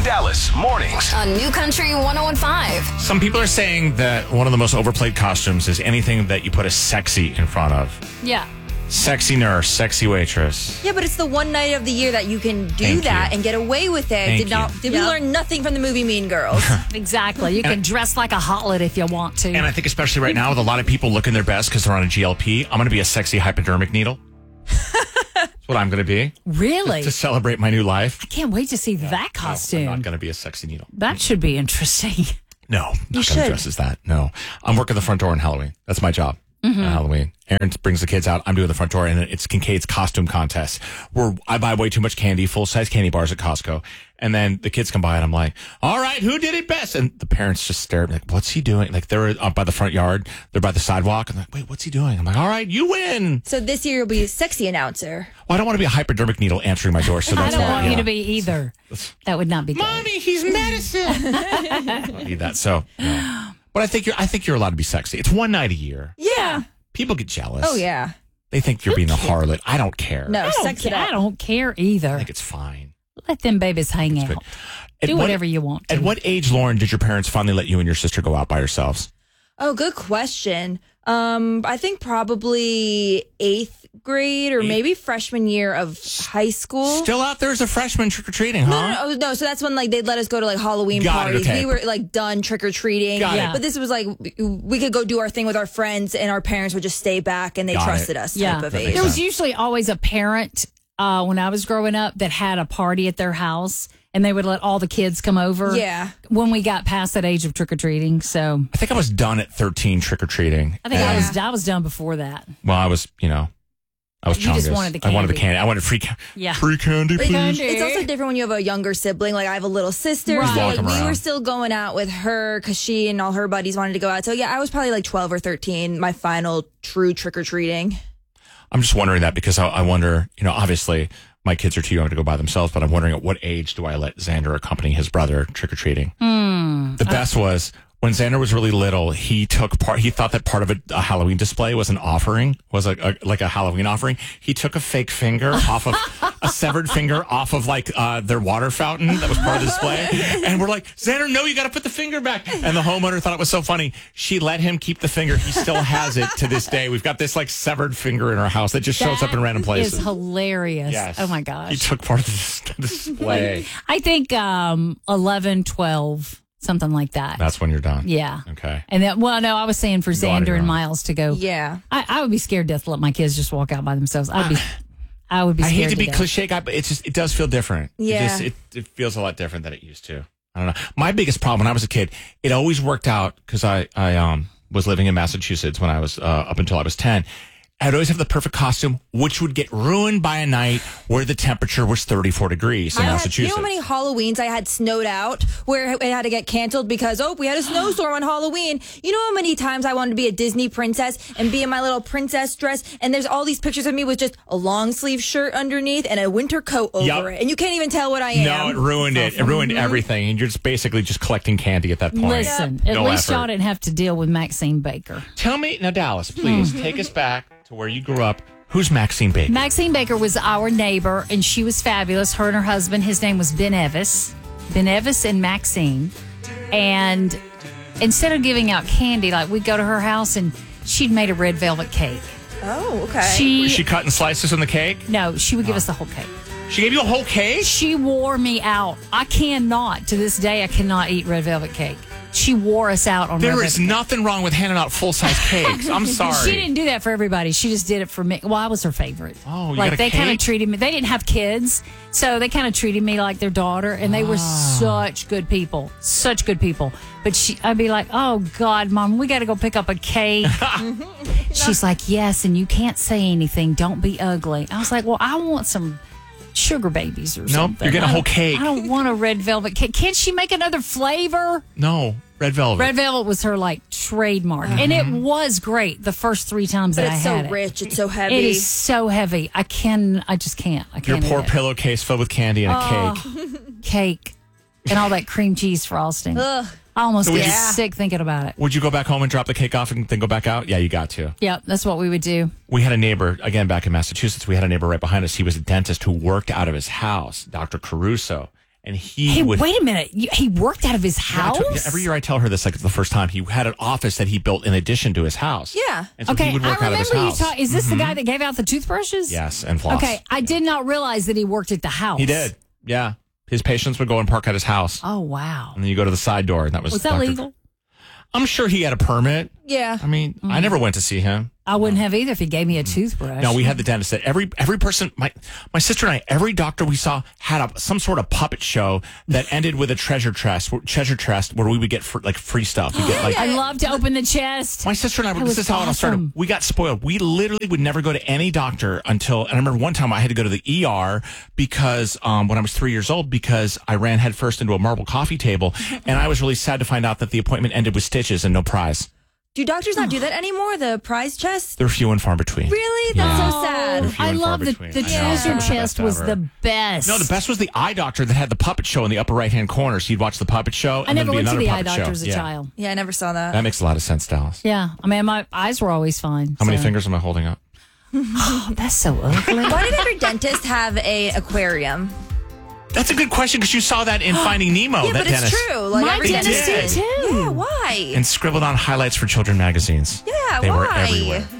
Dallas Mornings on New Country 101.5. Some people are saying that one of the most overplayed costumes is anything that you put a sexy in front of. Yeah. Sexy nurse, sexy waitress. Yeah, but it's the one night of the year that you can do Thank that you. and get away with it. Did we learn nothing from the movie Mean Girls? Exactly. You can dress like a harlot if you want to. And I think especially right now with a lot of people looking their best because they're on a GLP, I'm going to be a sexy hypodermic needle. That's what I'm going to be. Really? To celebrate my new life. I can't wait to see that costume. I'm not going to be a sexy needle. That should be interesting. No, not going to dress as that. No. I'm working the front door on Halloween. That's my job. On Halloween. Aaron brings the kids out. I'm doing the front door, and it's Kincaid's costume contest where I buy way too much candy, full-size candy bars at Costco. And then the kids come by, and I'm like, all right, who did it best? And the parents just stare at me like, what's he doing? Like, they're up by the front yard. They're by the sidewalk. I'm like, wait, what's he doing? I'm like, all right, you win. So this year you'll be a sexy announcer. Well, I don't want to be a hypodermic needle answering my door, so I that's don't why. want you to be either. That would not be good. Mommy, he's medicine. I don't need that, so no. But I think you're allowed to be sexy. It's one night a year. Yeah. People get jealous. Oh, yeah. They think you're being a harlot. I don't care. No, sex it I up. don't care either. I think it's fine. Let them babies hang out. At Do whatever you want to. At what age, Lauren, did your parents finally let you and your sister go out by yourselves? Oh, good question. I think probably 8th grade or maybe freshman year of high school. Still out there as a freshman trick-or-treating, huh? No. So that's when they'd let us go to Halloween Got it, parties. okay. We were done trick-or-treating. Got it. But this was we could go do our thing with our friends and our parents would just stay back and they Got trusted it. us Yeah. type of That age. makes There was sense. usually always a parent when I was growing up that had a party at their house, and they would let all the kids come over. Yeah. When we got past that age of trick or treating, so I think I was done at 13 trick-or-treating. I think I was done before that. Well, I was You just chungus. wanted the I wanted the candy. candy. I wanted free candy, please. It's also different when you have a younger sibling. Like I have a little sister, Right. so Walk 'em we around. were still going out with her because she and all her buddies wanted to go out. So yeah, I was probably 12 or 13. My final true trick or treating. I'm just wondering that because I wonder, obviously my kids are too young to go by themselves, but I'm wondering at what age do I let Xander accompany his brother trick-or-treating? The best was when Xander was really little, he thought that part of a Halloween display was an offering, was like a Halloween offering. He took a fake finger off of a severed finger off of their water fountain that was part of the display. And we're like, Xander, no, you got to put the finger back. And the homeowner thought it was so funny. She let him keep the finger. He still has it to this day. We've got this severed finger in our house that just shows up in random places. It's hilarious. Yes. Oh my gosh. He took part of the display. I think 11, 12, something like that. That's when you're done. Yeah. Okay. And then, I was saying for Go on Xander your and own. Miles to go. Yeah. I would be scared to let my kids just walk out by themselves. I would be I scared hate to be death. cliche guy, but it does feel different. Yeah. It feels a lot different than it used to. I don't know. My biggest problem when I was a kid, it always worked out because I was living in Massachusetts when I was up until I was 10. I'd always have the perfect costume, which would get ruined by a night where the temperature was 34 degrees in Massachusetts. You know how many Halloweens I had snowed out where it had to get canceled because, we had a snowstorm on Halloween. You know how many times I wanted to be a Disney princess and be in my little princess dress, and there's all these pictures of me with just a long sleeve shirt underneath and a winter coat over it, and you can't even tell what I am. No, it ruined it. It ruined everything, and you're just basically just collecting candy at that point. Listen, at No least effort. y'all didn't have to deal with Maxine Baker. Tell me now, Dallas, please take us back to where you grew up. Who's Maxine Baker? Maxine Baker was our neighbor, and she was fabulous. Her and her husband, his name was Ben Evis. Ben Evis and Maxine. And instead of giving out candy, we'd go to her house, and she'd made a red velvet cake. Oh, okay. Was she cutting slices on the cake? No, she would give us the whole cake. She gave you a whole cake? She wore me out. To this day, I cannot eat red velvet cake. She wore us out on There red is velvet cake. nothing wrong with handing out full-size cakes. I'm sorry. She didn't do that for everybody. She just did it for me. Well, I was her favorite. Oh, you got a they kind of cake? treated me. They didn't have kids, so they kind of treated me like their daughter, and they were such good people. Such good people. But I'd be like, "Oh God, Mom, we got to go pick up a cake." She's like, "Yes, and you can't say anything. Don't be ugly." I was like, "Well, I want some sugar babies or something." you're getting a whole cake. I don't want a red velvet cake. Can't she make another flavor? No, red velvet. Red velvet was her trademark, and it was great the first 3 times But that I it's had so it. rich. It's so heavy. It is so heavy. I just can't. I Your can't. poor eat it. pillowcase filled with candy and a cake. Cake and all that cream cheese frosting. Ugh. I almost So would get you- sick thinking about it. Would you go back home and drop the cake off and then go back out? Yeah, you got to. Yeah, that's what we would do. We had a neighbor, again, back in Massachusetts. We had a neighbor right behind us. He was a dentist who worked out of his house, Dr. Caruso. and he Hey, would. wait a minute. He worked out of his house? Every year I tell her this like it's the first time. He had an office that he built in addition to his house. Yeah. And so Okay, he would I work out of his remember you house. talking. Is this the guy that gave out the toothbrushes? Yes, and floss. Okay, I did not realize that he worked at the house. He did. Yeah. His patients would go and park at his house. Oh, wow. And then you go to the side door, and that was Was that Dr. legal? I'm sure he had a permit. Yeah. I mean, I never went to see him. I wouldn't have either if he gave me a toothbrush. No, we had the dentist that every person, my sister and I, every doctor we saw had some sort of puppet show that ended with a treasure chest where we would get free stuff. We get like I love to open the chest. my sister and I. That This was is how it all started. awesome. We got spoiled. We literally would never go to any doctor until. And I remember one time I had to go to the ER because when I was 3 years old because I ran headfirst into a marble coffee table, and I was really sad to find out that the appointment ended with stitches and no prize. Do doctors not do that anymore? The prize chest? They're few and far between. Really? That's Yeah. so sad. Few I and far love the between. the I know. treasure That was the chest best was ever. the best. No, the best was the eye doctor that had the puppet show in the upper right hand corner. So you'd watch the puppet show. I And never then went to another the eye puppet doctor show. as a Yeah. child. Yeah, I never saw that. That makes a lot of sense, Dallas. Yeah, I mean, my eyes were always fine. How many so- fingers am I holding up? Oh, that's so ugly. Why did every dentist have a aquarium? That's a good question because you saw that in Finding Nemo. Yeah, that but it's dentist. true. Like My every dentist did did. too. Yeah, why? And scribbled on highlights for children magazines. Yeah, They were why? everywhere.